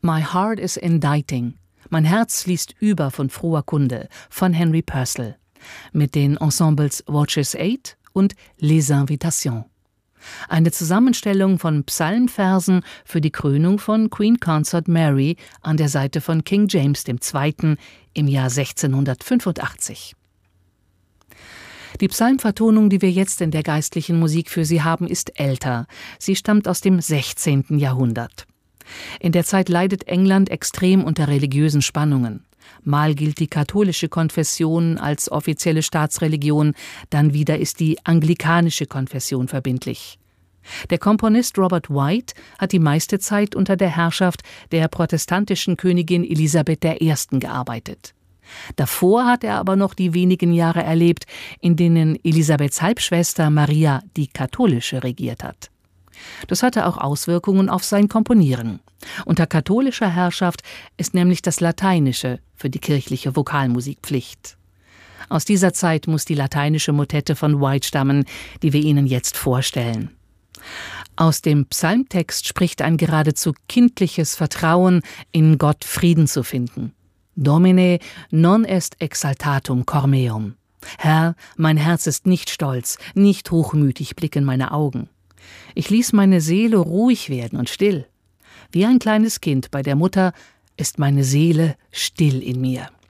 My Heart is Inditing. Mein Herz fließt über von froher Kunde von Henry Purcell mit den Ensembles Voces 8 und Les Invitations. Eine Zusammenstellung von Psalmversen für die Krönung von Queen Consort Mary an der Seite von King James II. Im Jahr 1685. Die Psalmvertonung, die wir jetzt in der geistlichen Musik für Sie haben, ist älter. Sie stammt aus dem 16. Jahrhundert. In der Zeit leidet England extrem unter religiösen Spannungen. Mal gilt die katholische Konfession als offizielle Staatsreligion, dann wieder ist die anglikanische Konfession verbindlich. Der Komponist Robert White hat die meiste Zeit unter der Herrschaft der protestantischen Königin Elisabeth I. gearbeitet. Davor hat er aber noch die wenigen Jahre erlebt, in denen Elisabeths Halbschwester Maria die katholische regiert hat. Das hatte auch Auswirkungen auf sein Komponieren. Unter katholischer Herrschaft ist nämlich das Lateinische für die kirchliche Vokalmusik Pflicht. Aus dieser Zeit muss die lateinische Motette von White stammen, die wir Ihnen jetzt vorstellen. Aus dem Psalmtext spricht ein geradezu kindliches Vertrauen, in Gott Frieden zu finden. Domine non est exaltatum cor meum. Herr, mein Herz ist nicht stolz, nicht hochmütig blicken meine Augen. Ich ließ meine Seele ruhig werden und still. Wie ein kleines Kind bei der Mutter ist meine Seele still in mir.